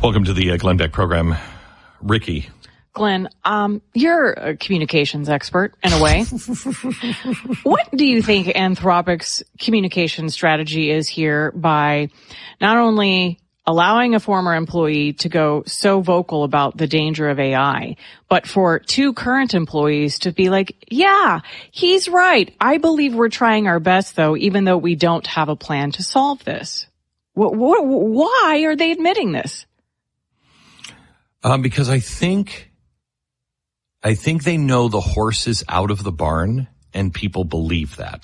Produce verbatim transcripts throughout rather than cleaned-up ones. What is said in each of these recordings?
Welcome to the uh, Glenn Beck program. Ricky. Glenn, um, you're a communications expert in a way. What do you think Anthropic's communication strategy is here by not only allowing a former employee to go so vocal about the danger of A I, but for two current employees to be like, yeah, he's right. I believe we're trying our best, though, even though we don't have a plan to solve this. What, what, why are they admitting this? Um, because I think, I think they know the horse is out of the barn and people believe that.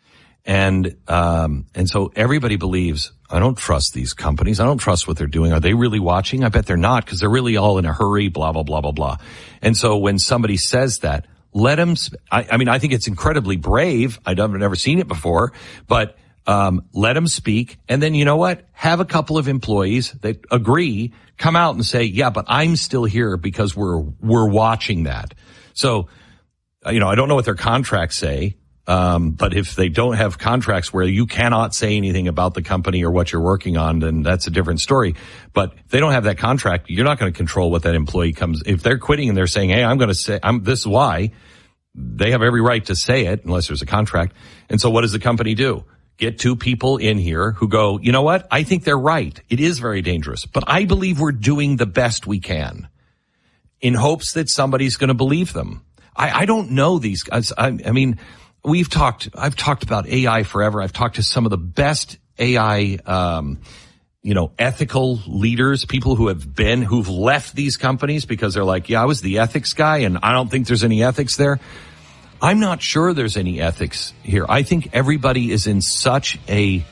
And, um, and so everybody believes, I don't trust these companies. I don't trust what they're doing. Are they really watching? I bet they're not, because they're really all in a hurry, blah, blah, blah, blah, blah. And so when somebody says that, let them, I, I mean, I think it's incredibly brave. I've never seen it before, but, um, let them speak. And then you know what? Have a couple of employees that agree, come out and say, yeah, but I'm still here because we're, we're watching that. So, you know, I don't know what their contracts say. Um, but if they don't have contracts where you cannot say anything about the company or what you're working on, then that's a different story. But if they don't have that contract, you're not going to control what that employee comes. If they're quitting and they're saying, hey, I'm going to say, I'm, this is why, they have every right to say it unless there's a contract. And so what does the company do? Get two people in here who go, you know what? I think they're right. It is very dangerous, but I believe we're doing the best we can in hopes that somebody's going to believe them. I, I don't know these guys. I, I mean, We've talked, I've talked about A I forever. I've talked to some of the best A I, um, you know, ethical leaders, people who have been, who've left these companies because they're like, yeah, I was the ethics guy and I don't think there's any ethics there. I'm not sure there's any ethics here. I think everybody is in such a,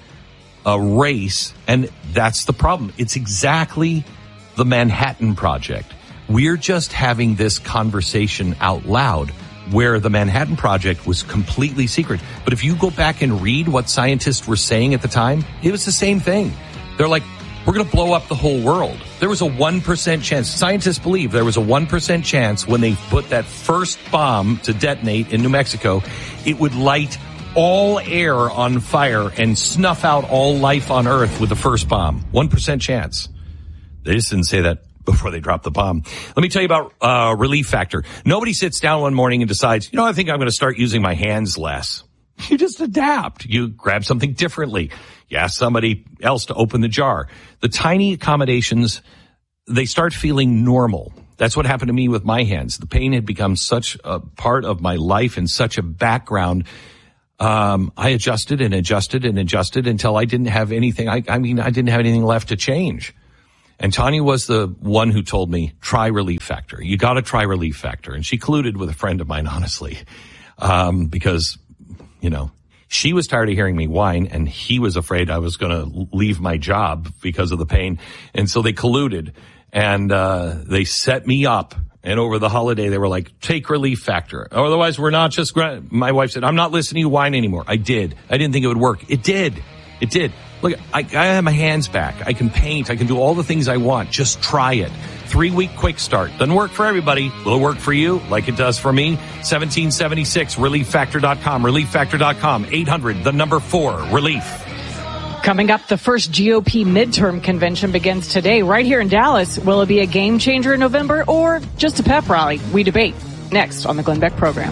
a race, and that's the problem. It's exactly the Manhattan Project. We're just having this conversation out loud, where the Manhattan Project was completely secret. But if you go back and read what scientists were saying at the time, it was the same thing. They're like, we're going to blow up the whole world. There was a one percent chance. Scientists believe there was a one percent chance when they put that first bomb to detonate in New Mexico, it would light all air on fire and snuff out all life on Earth with the first bomb. one percent chance. They just didn't say that before they drop the bomb. Let me tell you about uh Relief Factor. Nobody sits down one morning and decides, you know, I think I'm going to start using my hands less. You just adapt. You grab something differently. You ask somebody else to open the jar. The tiny accommodations, they start feeling normal. That's what happened to me with my hands. The pain had become such a part of my life and such a background. Um, I adjusted and adjusted and adjusted until I didn't have anything. I, I mean, I didn't have anything left to change. And Tanya was the one who told me, try Relief Factor. You got to try Relief Factor. And she colluded with a friend of mine, honestly, um, because, you know, she was tired of hearing me whine, and he was afraid I was going to leave my job because of the pain. And so they colluded, and uh they set me up. And over the holiday, they were like, take Relief Factor. Otherwise, we're not just, gra-. My wife said, I'm not listening to you whine anymore. I did. I didn't think it would work. It did. It did. Look, I, I have my hands back. I can paint. I can do all the things I want. Just try it. Three-week quick start. Doesn't work for everybody. Will it work for you like it does for me? seventeen seventy-six, relief factor dot com, relief factor dot com, eight hundred, the number four, relief. Coming up, the first G O P midterm convention begins today right here in Dallas. Will it be a game changer in November or just a pep rally? We debate next on the Glenn Beck program.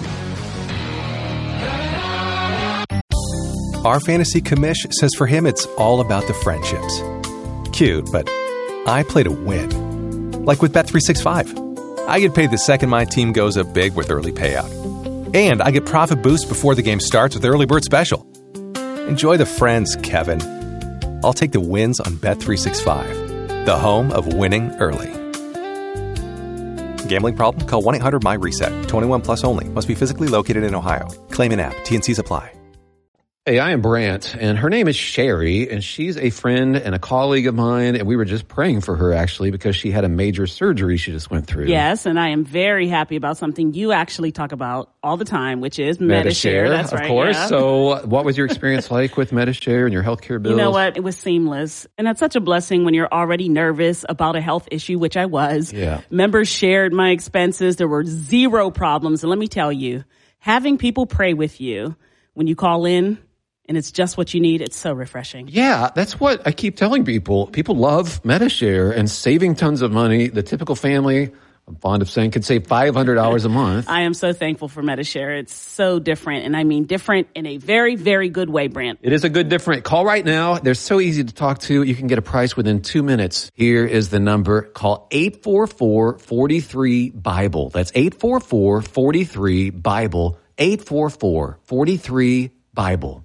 Our fantasy commish says for him it's all about the friendships. Cute, but I play to win. Like with Bet three sixty-five. I get paid the second my team goes up big with early payout. And I get profit boost before the game starts with Early Bird Special. Enjoy the friends, Kevin. I'll take the wins on Bet three sixty-five, the home of winning early. Gambling problem? Call one eight hundred my reset. twenty-one plus only. Must be physically located in Ohio. Claim in app. T N Cs apply. Hey, I am Brant, and her name is Sherry, and she's a friend and a colleague of mine, and we were just praying for her, actually, because she had a major surgery she just went through. Yes, and I am very happy about something you actually talk about all the time, which is Medi-Share. That's of right, course. yeah. So what was your experience like with Medi-Share and your healthcare bills? You know what? It was seamless, and that's such a blessing when you're already nervous about a health issue, which I was. Yeah. Members shared my expenses. There were zero problems, and let me tell you, having people pray with you when you call in and it's just what you need. It's so refreshing. Yeah, that's what I keep telling people. People love Medi-Share and saving tons of money. The typical family, I'm fond of saying, could save five hundred dollars a month. I am so thankful for Medi-Share. It's so different, and I mean different in a very, very good way, Brant. It is a good different. Call right now. They're so easy to talk to. You can get a price within two minutes. Here is the number. Call eight four four, four three, BIBLE. That's eight four four, four three, BIBLE. eight four four, four three, BIBLE.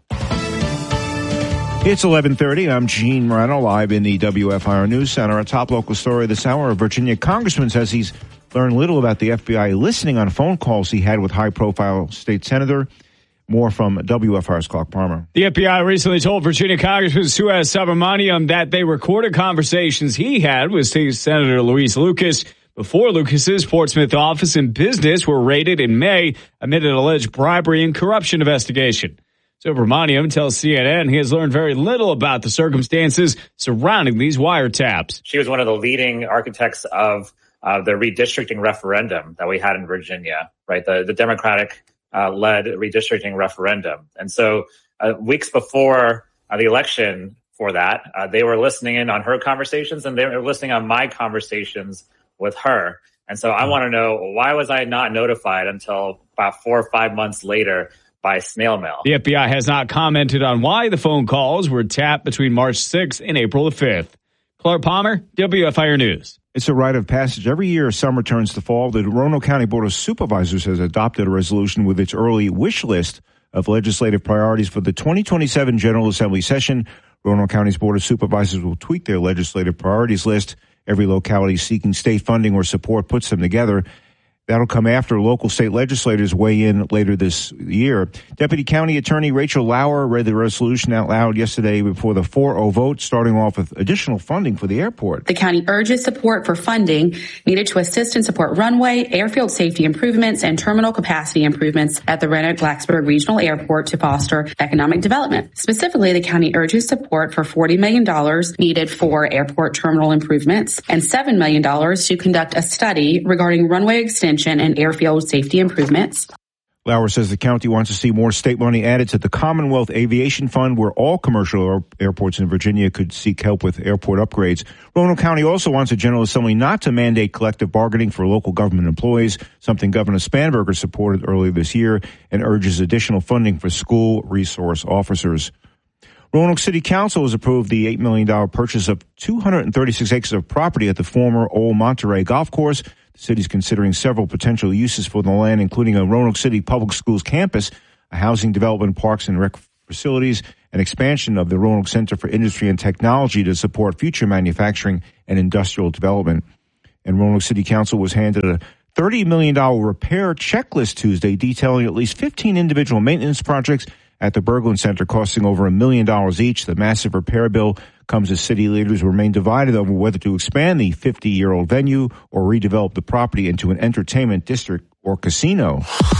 It's eleven thirty. I'm Gene Moreno, live in the W F I R News Center. A top local story this hour, a Virginia congressman says he's learned little about the F B I listening on phone calls he had with high-profile state senator. More from W F I R's Clark Palmer. The F B I recently told Virginia Congressman Suez Subramaniam that they recorded conversations he had with State Senator Luis Lucas before Lucas's Portsmouth office and business were raided in May amid an alleged bribery and corruption investigation. Subramaniam tells C N N he has learned very little about the circumstances surrounding these wiretaps. She was one of the leading architects of uh, the redistricting referendum that we had in Virginia, right? The, the Democratic uh, led redistricting referendum. And so uh, weeks before uh, the election for that, uh, they were listening in on her conversations and they were listening on my conversations with her. And so I want to know, why was I not notified until about four or five months later by snail mail? The F B I has not commented on why the phone calls were tapped between March sixth and April the fifth. Clark Palmer, W F I R News. It's a rite of passage. Every year summer turns to fall. The Roanoke County Board of Supervisors has adopted a resolution with its early wish list of legislative priorities for the twenty twenty-seven General Assembly session. Roanoke County's Board of Supervisors will tweak their legislative priorities list. Every locality seeking state funding or support puts them together. That'll come after local state legislators weigh in later this year. Deputy County Attorney Rachel Lauer read the resolution out loud yesterday before the four oh vote, starting off with additional funding for the airport. The county urges support for funding needed to assist and support runway, airfield safety improvements, and terminal capacity improvements at the Roanoke-Blacksburg Regional Airport to foster economic development. Specifically, the county urges support for forty million dollars needed for airport terminal improvements and seven million dollars to conduct a study regarding runway extension and airfield safety improvements. Lauer says the county wants to see more state money added to the Commonwealth Aviation Fund, where all commercial airports in Virginia could seek help with airport upgrades. Roanoke County also wants a General Assembly not to mandate collective bargaining for local government employees, something Governor Spanberger supported earlier this year, and urges additional funding for school resource officers. Roanoke City Council has approved the eight million dollars purchase of two hundred thirty-six acres of property at the former Old Monterey Golf Course. The city's considering several potential uses for the land, including a Roanoke City Public Schools campus, a housing development, parks and rec facilities, and expansion of the Roanoke Center for Industry and Technology to support future manufacturing and industrial development. And Roanoke City Council was handed a thirty million dollars repair checklist Tuesday, detailing at least fifteen individual maintenance projects at the Berglund Center, costing over a million dollars each. The massive repair bill comes as city leaders remain divided over whether to expand the fifty-year-old venue or redevelop the property into an entertainment district or casino.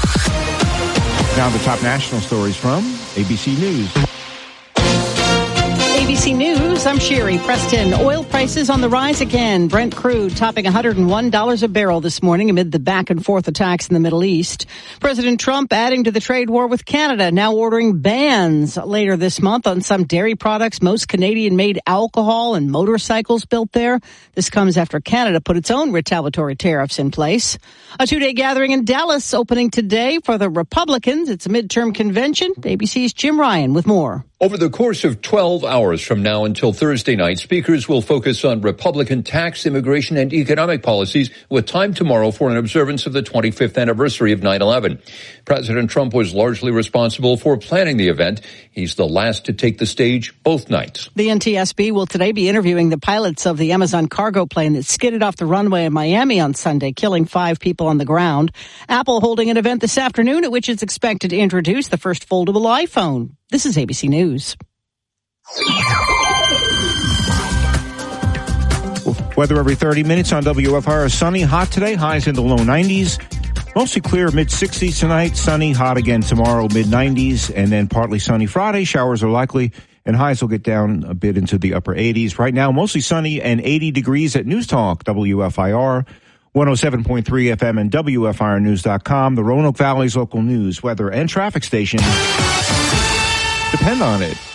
Now the top national stories from A B C News. A B C News, I'm Sherry Preston. Oil prices on the rise again. Brent crude topping one hundred one dollars a barrel this morning amid the back and forth attacks in the Middle East. President Trump adding to the trade war with Canada, now ordering bans later this month on some dairy products, most Canadian-made alcohol and motorcycles built there. This comes after Canada put its own retaliatory tariffs in place. A two-day gathering in Dallas opening today for the Republicans. It's a midterm convention. A B C's Jim Ryan with more. Over the course of twelve hours from now until Thursday night, speakers will focus on Republican tax, immigration, and economic policies, with time tomorrow for an observance of the twenty-fifth anniversary of nine eleven. President Trump was largely responsible for planning the event. He's the last to take the stage both nights. The N T S B will today be interviewing the pilots of the Amazon cargo plane that skidded off the runway in Miami on Sunday, killing five people on the ground. Apple holding an event this afternoon at which it's expected to introduce the first foldable iPhone. This is A B C News. Weather every thirty minutes on W F I R. Sunny, hot today, highs in the low nineties. Mostly clear, mid sixties tonight. Sunny, hot again tomorrow, mid nineties. And then partly sunny Friday. Showers are likely, and highs will get down a bit into the upper eighties. Right now, mostly sunny and eighty degrees at News Talk, W F I R. one oh seven point three F M and W F I R news dot com, the Roanoke Valley's local news, weather, and traffic station. The depend on it.